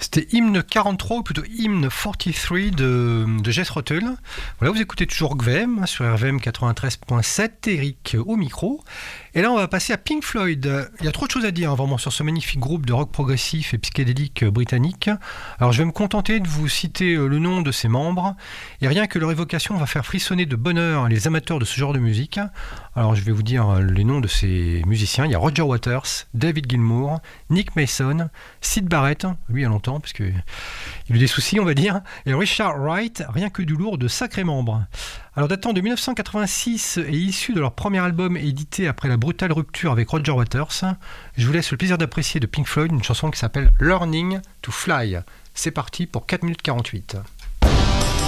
C'était hymne 43, ou plutôt hymne 43 de Jethro Tull. Voilà, vous écoutez toujours GVM sur RVM 93.7, Eric au micro. Et là, on va passer à Pink Floyd. Il y a trop de choses à dire vraiment sur ce magnifique groupe de rock progressif et psychédélique britannique. Alors, je vais me contenter de vous citer le nom de ses membres. Et rien que leur évocation va faire frissonner de bonheur les amateurs de ce genre de musique. Alors, je vais vous dire les noms de ces musiciens. Il y a Roger Waters, David Gilmour, Nick Mason, Syd Barrett, lui il y a longtemps, parce qu'il a eu des soucis, on va dire, et Richard Wright, rien que du lourd, de sacrés membres. Alors, datant de 1986 et issu de leur premier album édité après la brutale rupture avec Roger Waters, je vous laisse le plaisir d'apprécier de Pink Floyd une chanson qui s'appelle Learning to Fly. C'est parti pour 4 minutes 48.